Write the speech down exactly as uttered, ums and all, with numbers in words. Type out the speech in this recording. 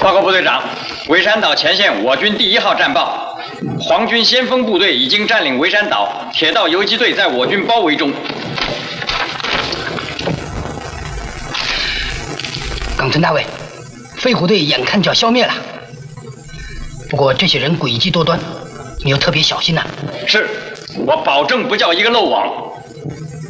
报告部队长，围山岛前线我军第一号战报，皇军先锋部队已经占领围山岛，铁道游击队在我军包围中。 冈村大尉，飞虎队眼看就要消灭了，不过这些人诡计多端，你要特别小心呐、啊。 是，我保证不叫一个漏网。